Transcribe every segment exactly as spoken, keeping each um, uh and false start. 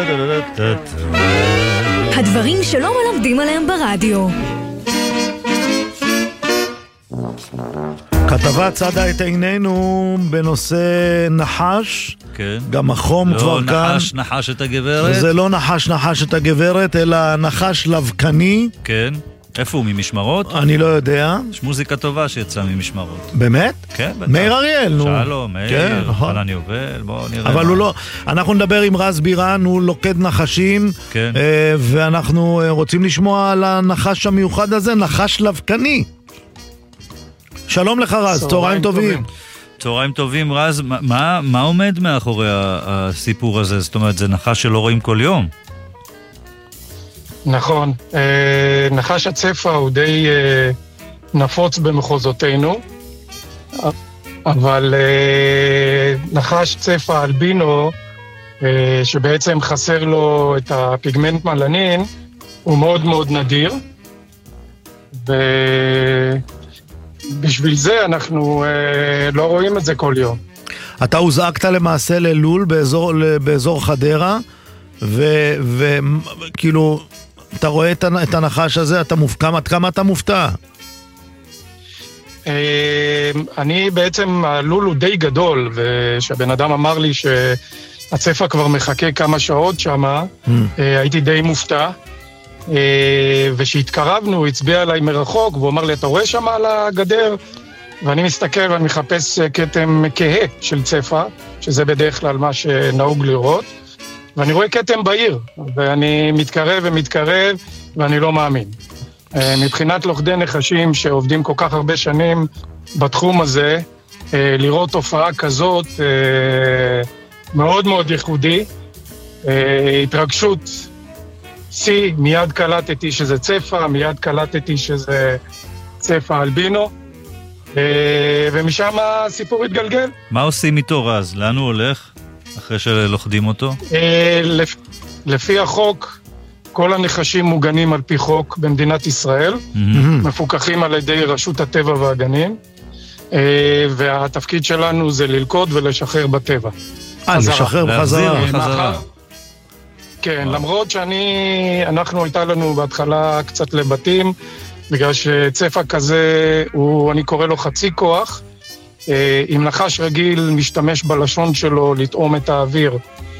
הדברים שלא מלמדים עליהם ברדיו. כתבה צדה את עינינו בנושא נחש. כן. גם החום לא כבר כאן. לא נחש נחש את הגברת. זה לא נחש נחש את הגברת, אלא נחש לבקני. כן. איפה הוא, ממשמרות? אני לא יודע. יש מוזיקה טובה שיצאה ממשמרות. באמת? כן, בטח. מאיר אריאל, נו. שלום, מאיר, כן, נכון. חנן יובל, בואו נראה. אבל מה. הוא לא, אנחנו נדבר עם רז בירן, הוא לוקד נחשים, כן. אה, ואנחנו אה, רוצים לשמוע על הנחש המיוחד הזה, נחש לבקני. שלום לך רז, צהריים טובים. צהריים טובים, רז. מה, מה עומד מאחורי הסיפור הזה? זאת אומרת, זה נחש שלא רואים כל יום. נכון. נחש הצפה הוא די נפוץ במחוזותינו, אבל נחש צפה אלבינו, שבעצם חסר לו את הפיגמנט מלנין, הוא מאוד מאוד נדיר, ובשביל זה אנחנו לא רואים את זה כל יום. אתה הוזעקת למעשה ללול באזור, באזור חדרה, וכאילו... אתה רואה את הנחש הזה, אתה מופקע, עד כמה אתה מופתע? אני בעצם, הלול הוא די גדול, ושהבן אדם אמר לי שהצפה כבר מחכה כמה שעות שם, הייתי די מופתע, ושהתקרבנו, הוא הצביע עליי מרחוק, והוא אמר לי, אתה רואה שם על הגדר? ואני מסתכל ואני מחפש כתם כהה של צפה, שזה בדרך כלל מה שנהוג לראות, ואני רואה כתם בעיר, ואני מתקרב ומתקרב, ואני לא מאמין. מבחינת לוכדי נחשים שעובדים כל כך הרבה שנים בתחום הזה, לראות תופעה כזאת מאוד מאוד ייחודי, התרגשות סי, מיד קלטתי שזה צפה, מיד קלטתי שזה צפה אלבינו, ומשם הסיפור התגלגל. מה עושים איתו רז? לאן הוא הולך? אחרי שלוחדים אותו? לפי החוק, כל הנחשים מוגנים על פי חוק במדינת ישראל, מפוקחים על ידי רשות הטבע והגנים, והתפקיד שלנו זה ללכוד ולשחרר בטבע. אה, לשחרר בחזרה. כן, למרות שאני, אנחנו הייתה לנו בהתחלה קצת לבתים, בגלל שצפה כזה, אני קורא לו חצי כוח, אם נחש רגיל משתמש בלשון שלו לטעום את האוויר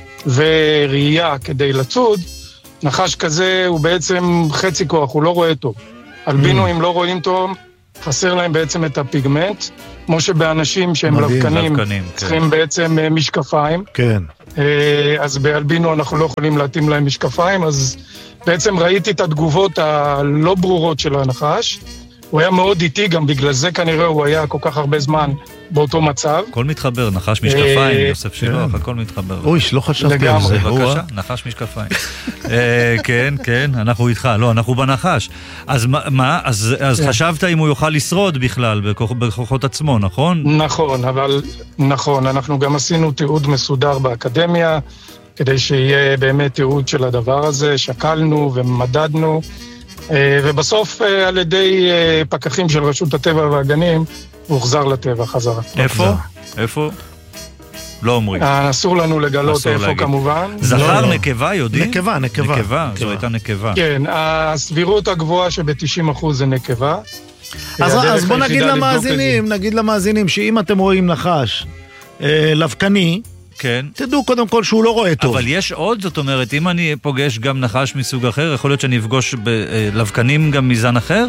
וראייה כדי לצוד, נחש כזה הוא בעצם חצי כוח, הוא לא רואה טוב. אלבינו אם לא רואים טוב, חסר להם בעצם את הפיגמנט, כמו שבאנשים שהם לבקנים צריכים בעצם משקפיים. כן. אז באלבינו אנחנו לא יכולים להתאים להם משקפיים, אז בעצם ראיתי את התגובות הלא ברורות של הנחש, הוא היה מאוד איטי, גם בגלל זה כנראה הוא היה כל כך הרבה זמן באותו מצב. הכל מתחבר, נחש משקפיים, יוסף שילוח, הכל מתחבר. אוי, לא חשבתי על זה. בבקשה, נחש משקפיים. כן, כן, אנחנו איתך, לא, אנחנו בנחש. אז מה, אז חשבת אם הוא יוכל לשרוד בכלל, בכוחות עצמו, נכון? נכון, אבל נכון, אנחנו גם עשינו תיעוד מסודר באקדמיה, כדי שיהיה באמת תיעוד של הדבר הזה, שקלנו ומדדנו, ובסוף על ידי פקחים של רשות הטבע והגנים הוא הוחזר לטבע חזרה. איפה? איפה? לא אומרים. אסור לנו לגלות איפה כמובן. זכר נקבה יודעים? נקבה, נקבה. נקבה, זו הייתה נקבה. כן, הסבירות הגבוהה שב-תשעים אחוז זה נקבה. אז בוא נגיד למאזינים, נגיד למאזינים שאם אתם רואים נחש לבקני, כן. תדעו קודם כל שהוא לא רואה טוב. אבל יש עוד, זאת אומרת, אם אני פוגש גם נחש מסוג אחר, יכול להיות שאני אפגוש בלבקנים גם מזן אחר?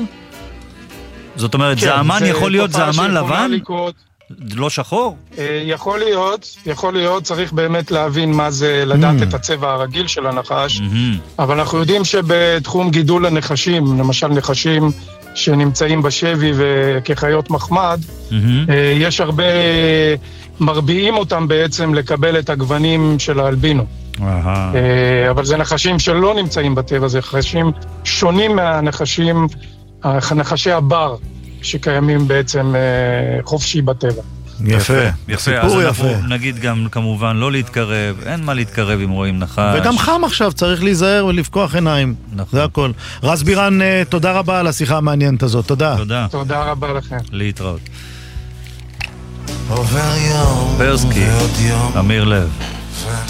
זאת אומרת, כן, זעמן יכול להיות זעמן לבן? לקרות. לא שחור? יכול להיות, יכול להיות, צריך באמת להבין מה זה, לדעת mm. את הצבע הרגיל של הנחש, mm-hmm. אבל אנחנו יודעים שבתחום גידול הנחשים, למשל נחשים שנמצאים בשבי וכחיות מחמד, mm-hmm. יש הרבה... מרביעים אותם בעצם לקבל את הגוונים של האלבינו. אבל זה נחשים שלא נמצאים בטבע, זה נחשים שונים מהנחשים, נחשי הבר, שקיימים בעצם חופשי בטבע. יפה, יפה. אז אנחנו נגיד גם כמובן לא להתקרב, אין מה להתקרב אם רואים נחש. וגם חם עכשיו, צריך להיזהר ולפקוח עיניים. זה הכל. רז בירן, תודה רבה על השיחה המעניינת הזאת. תודה. תודה. תודה רבה לכם. להתראות. עובר יום, פרסקי, אמיר לב.